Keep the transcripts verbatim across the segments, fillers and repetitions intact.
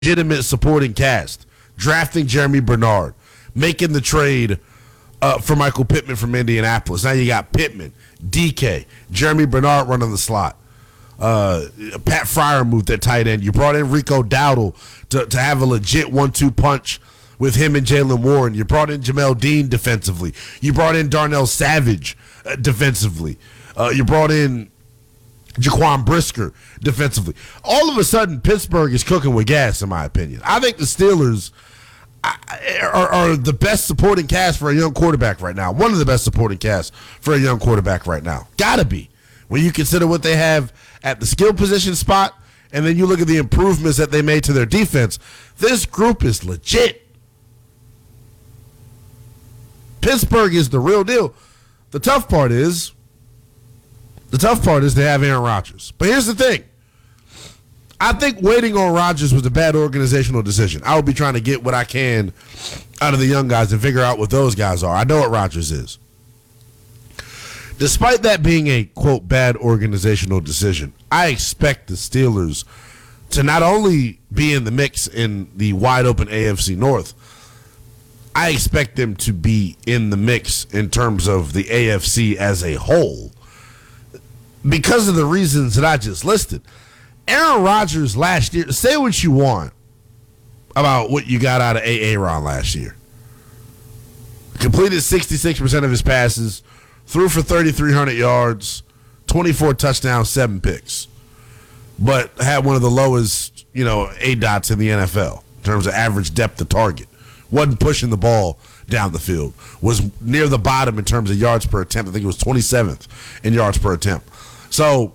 legitimate supporting cast, drafting Jeremy Bernard, making the trade uh, for Michael Pittman from Indianapolis. Now you got Pittman, D K, Jeremy Bernard running the slot. Uh, Pat Fryer moved at tight end. You brought in Rico Dowdle to, to have a legit one two punch with him and Jaylen Warren. You brought in Jamel Dean defensively. You brought in Darnell Savage uh, defensively. Uh, you brought in Jaquan Brisker defensively. All of a sudden, Pittsburgh is cooking with gas, in my opinion. I think the Steelers are, are the best supporting cast for a young quarterback right now. One of the best supporting casts for a young quarterback right now. Gotta be. When you consider what they have at the skill position spot, and then you look at the improvements that they made to their defense, this group is legit. Pittsburgh is the real deal. The tough part is, the tough part is they have Aaron Rodgers. But here's the thing. I think waiting on Rodgers was a bad organizational decision. I will be trying to get what I can out of the young guys and figure out what those guys are. I know what Rodgers is. Despite that being a, quote, bad organizational decision, I expect the Steelers to not only be in the mix in the wide-open A F C North, I expect them to be in the mix in terms of the A F C as a whole because of the reasons that I just listed. Aaron Rodgers last year, say what you want about what you got out of A A. Ron last year. Completed sixty-six percent of his passes, threw for thirty-three hundred yards, twenty-four touchdowns, seven picks, but had one of the lowest, you know, A DOTs in the N F L in terms of average depth of target. Wasn't pushing the ball down the field. Was near the bottom in terms of yards per attempt. I think it was twenty-seventh in yards per attempt. So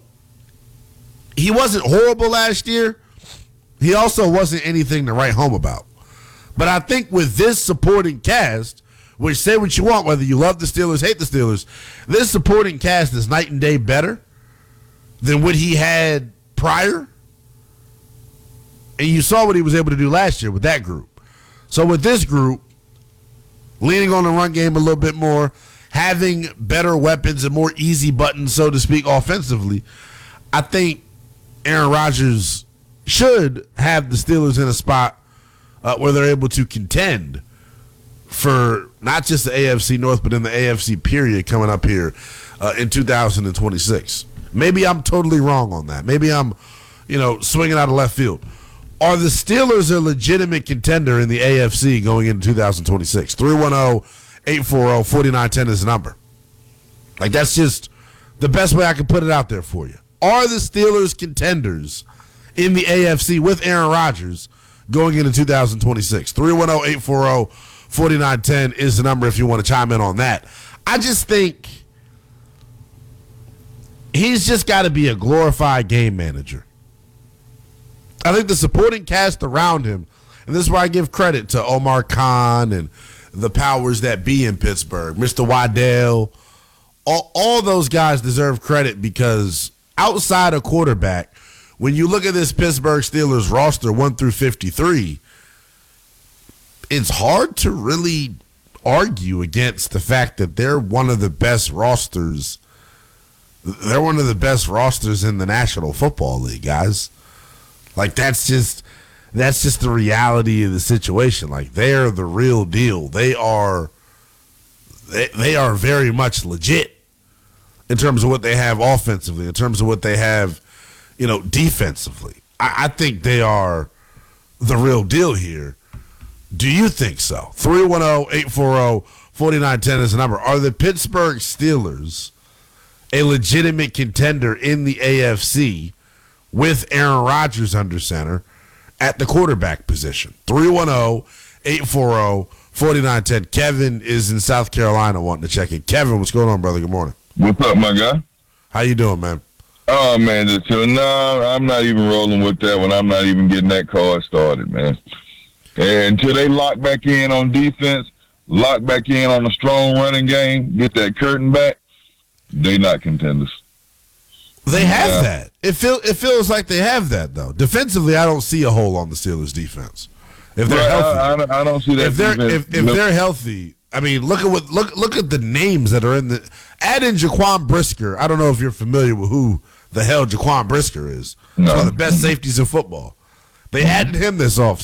he wasn't horrible last year. He also wasn't anything to write home about. But I think with this supporting cast, which say what you want, whether you love the Steelers, hate the Steelers, this supporting cast is night and day better than what he had prior. And you saw what he was able to do last year with that group. So with this group, leaning on the run game a little bit more, having better weapons and more easy buttons, so to speak, offensively, I think Aaron Rodgers should have the Steelers in a spot uh, where they're able to contend for not just the A F C North, but in the A F C period coming up here uh, in two thousand twenty-six. Maybe I'm totally wrong on that. Maybe I'm, you know, swinging out of left field. Are the Steelers a legitimate contender in the A F C going into two thousand twenty-six? three one zero, eight four zero, four nine one zero is the number. Like, that's just the best way I can put it out there for you. Are the Steelers contenders in the A F C with Aaron Rodgers going into two thousand twenty-six? three one zero, eight four zero, four nine one zero is the number if you want to chime in on that. I just think he's just got to be a glorified game manager. I think the supporting cast around him, and this is why I give credit to Omar Khan and the powers that be in Pittsburgh, Mister Waddell, all, all those guys deserve credit because outside of quarterback, when you look at this Pittsburgh Steelers roster one through fifty-three, it's hard to really argue against the fact that they're one of the best rosters. They're one of the best rosters in the National Football League, guys. Like, that's just that's just the reality of the situation. Like, they're the real deal. They are they, they are very much legit in terms of what they have offensively, in terms of what they have, you know, defensively. I, I think they are the real deal here. Do you think so? three one zero, eight four zero, four nine one zero is the number. Are the Pittsburgh Steelers a legitimate contender in the A F C with Aaron Rodgers under center at the quarterback position? three one zero, eight four zero, four nine one zero. Kevin is in South Carolina wanting to check in. Kevin, what's going on, brother? Good morning. What's up, my guy? How you doing, man? Oh, man, just chilling. No, I'm not even rolling with that one. I'm not even getting that card started, man. And until they lock back in on defense, lock back in on a strong running game, get that curtain back, they not contenders. They have yeah. that. It feel it feels like they have that though. Defensively, I don't see a hole on the Steelers' defense. If they're right, healthy, I, I, don't, I don't see that. If they're if, if they're healthy, I mean, look at what look look at the names that are in the. Add in Jaquan Brisker. I don't know if you're familiar with who the hell Jaquan Brisker is. No. He's one of the best safeties in football. They added him this off